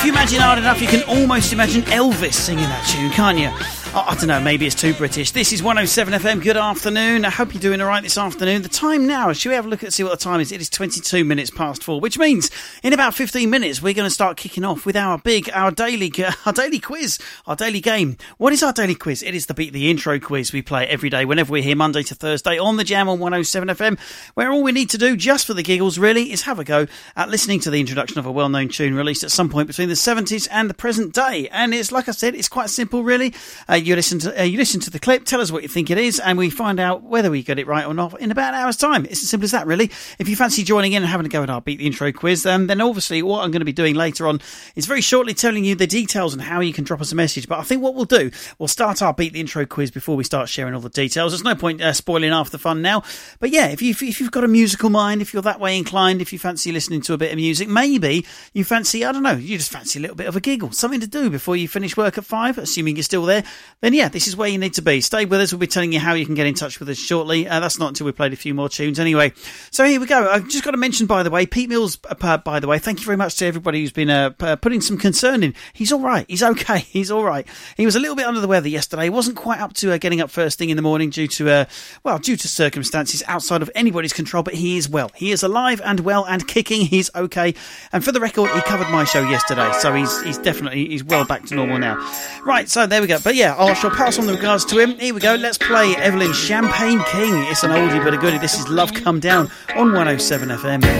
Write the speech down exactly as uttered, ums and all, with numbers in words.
If you imagine hard enough, you can almost imagine Elvis singing that tune, can't you? Oh, I don't know, maybe it's too British. This is one oh seven F M. Good afternoon. I hope you're doing all right this afternoon. The time now, should we have a look at see what the time is? It is twenty-two minutes past four, which means in about fifteen minutes we're going to start kicking off with our big, our daily, our daily quiz, our daily game. What is our daily quiz? It is the Beat the Intro quiz. We play it every day whenever we're here, Monday to Thursday on the Jam on one oh seven F M, where all we need to do, just for the giggles really, is have a go at listening to the introduction of a well-known tune released at some point between the seventies and the present day. And it's, like I said, it's quite simple really. Uh, you listen to uh, you listen to the clip, tell us what you think it is, and we find out whether we get it right or not in about an hour's time. It's as simple as that, really. If you fancy joining in and having a go at our Beat the Intro quiz, um, then obviously what I'm going to be doing later on is very shortly telling you the details on how you can drop us a message. But I think what we'll do, we'll start our Beat the Intro quiz before we start sharing all the details. There's no point uh, spoiling half the fun now. But yeah, if, you, if you've got a musical mind, if you're that way inclined, if you fancy listening to a bit of music, maybe you fancy, I don't know, you just fancy a little bit of a giggle, something to do before you finish work at five, assuming you're still there, then yeah, this is where you need to be. Stay with us. We'll be telling you how you can get in touch with us shortly. Uh, that's not until we played a few more tunes anyway. So here we go. I've just got to mention, by the way, Pete Mills, uh, by the way, thank you very much to everybody who's been uh, p- putting some concern in. He's all right. He's okay. He's all right. He was a little bit under the weather yesterday. He wasn't quite up to uh, getting up first thing in the morning due to, uh, well, due to circumstances outside of anybody's control, but he is well. He is alive and well and kicking. He's okay. And for the record, he covered my show yesterday, so he's he's definitely, he's well back to normal now. Right, so there we go. But yeah, I shall pass on the regards to him. Here we go. Let's play Evelyn Champagne King. It's an oldie but a goodie. This is Love Come Down on one oh seven F M.